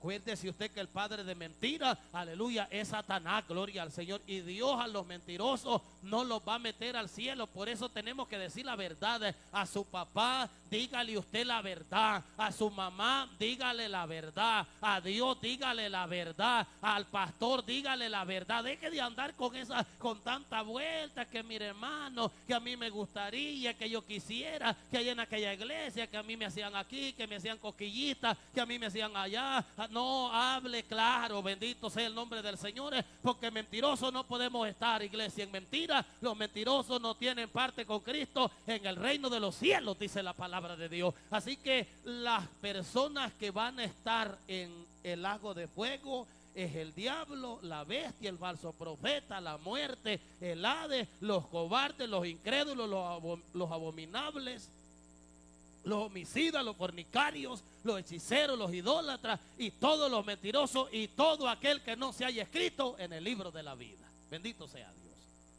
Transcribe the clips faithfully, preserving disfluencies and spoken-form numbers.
Acuérdese usted que el padre de mentira, aleluya, es Satanás, gloria al Señor. Y Dios a los mentirosos no los va a meter al cielo. Por eso tenemos que decir la verdad. A su papá, dígale usted la verdad. A su mamá, dígale la verdad. A Dios, dígale la verdad. Al pastor, dígale la verdad. Deje de andar con esa, con tanta vuelta, que mire, hermano, que a mí me gustaría, que yo quisiera, que allá en aquella iglesia, que a mí me hacían aquí, que me hacían cosquillitas, que a mí me hacían allá. No, hable claro, bendito sea el nombre del Señor, porque mentirosos no podemos estar, iglesia, en mentira. Los mentirosos no tienen parte con Cristo en el reino de los cielos, dice la palabra de Dios. Así que las personas que van a estar en el lago de fuego es el diablo, la bestia, el falso profeta, la muerte, el Hades, los cobardes, los incrédulos, los, abom los abominables, los homicidas, los fornicarios, los hechiceros, los idólatras y todos los mentirosos y todo aquel que no se haya escrito en el libro de la vida. Bendito sea Dios.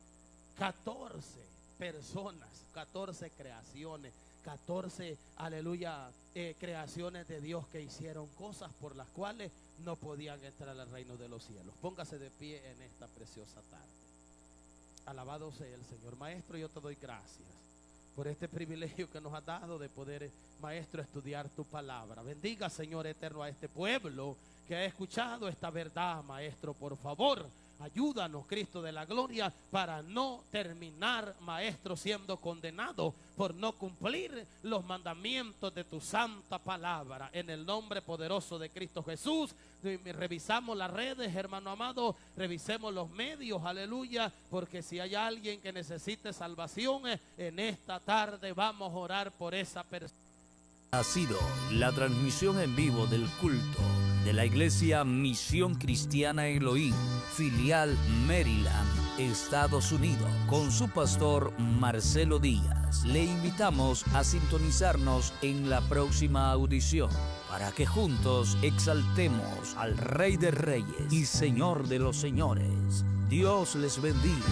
catorce personas, catorce creaciones, catorce, aleluya, eh, creaciones de Dios que hicieron cosas por las cuales no podían entrar al reino de los cielos. Póngase de pie en esta preciosa tarde. Alabado sea el Señor. Maestro, yo te doy gracias por este privilegio que nos has dado de poder, Maestro, estudiar tu palabra. Bendiga, Señor eterno, a este pueblo que ha escuchado esta verdad, Maestro. Por favor, ayúdanos, Cristo de la gloria, para no terminar, Maestro, siendo condenado por no cumplir los mandamientos de tu santa palabra. En el nombre poderoso de Cristo Jesús, revisamos las redes, hermano amado, revisemos los medios, aleluya, porque si hay alguien que necesite salvación, en esta tarde vamos a orar por esa persona. Ha sido la transmisión en vivo del culto de la Iglesia Misión Cristiana Elohim, filial Maryland, Estados Unidos, con su pastor Marcelo Díaz. Le invitamos a sintonizarnos en la próxima audición para que juntos exaltemos al Rey de Reyes y Señor de los Señores. Dios les bendiga.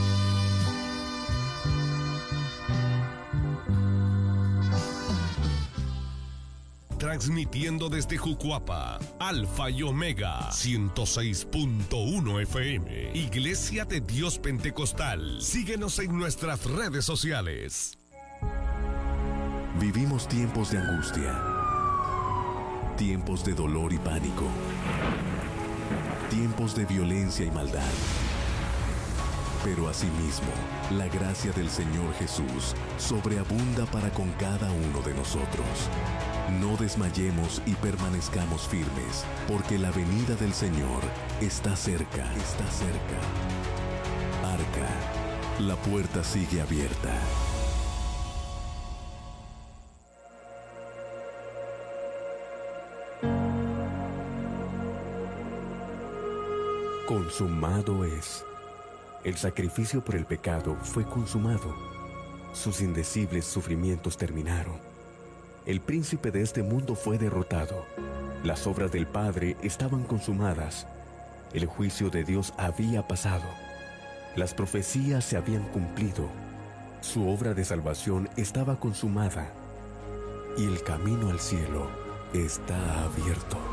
Transmitiendo desde Jucuapa, Alfa y Omega, ciento seis punto uno F M, Iglesia de Dios Pentecostal. Síguenos en nuestras redes sociales. Vivimos tiempos de angustia, tiempos de dolor y pánico, tiempos de violencia y maldad. Pero asimismo, la gracia del Señor Jesús sobreabunda para con cada uno de nosotros. No desmayemos y permanezcamos firmes, porque la venida del Señor está cerca, está cerca. Arca, la puerta sigue abierta. Consumado es. El sacrificio por el pecado fue consumado. Sus indecibles sufrimientos terminaron. El príncipe de este mundo fue derrotado. Las obras del Padre estaban consumadas. El juicio de Dios había pasado. Las profecías se habían cumplido. Su obra de salvación estaba consumada. Y el camino al cielo está abierto.